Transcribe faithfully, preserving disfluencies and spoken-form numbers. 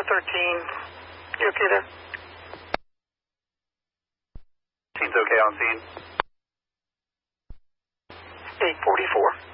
thirteen. You okay there? Scene's okay on scene. eight forty-four.